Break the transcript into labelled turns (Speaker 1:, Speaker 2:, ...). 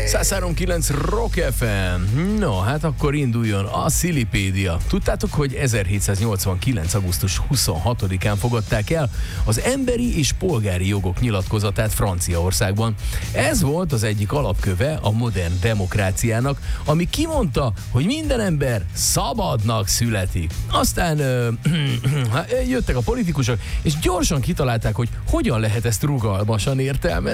Speaker 1: 103.9 Rock FM. No, hát akkor induljon a Szilipédia. Tudtátok, hogy 1789. augusztus 26-án fogadták el az emberi és polgári jogok nyilatkozatát Franciaországban. Ez volt az egyik alapköve a modern demokráciának, ami kimondta, hogy minden ember szabadnak születik. Aztán jöttek a politikusok, és gyorsan kitalálták, hogy hogyan lehet ezt rugalmasan értelmezni.